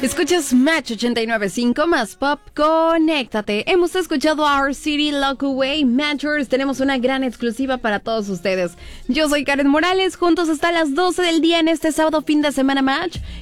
Escuchas Match 89.5 más Pop, conéctate. Hemos escuchado Our City, Lock Away, Matchers. Tenemos una gran exclusiva para todos ustedes. Yo soy Karen Morales, juntos hasta las 12 del día en este sábado fin de semana Match.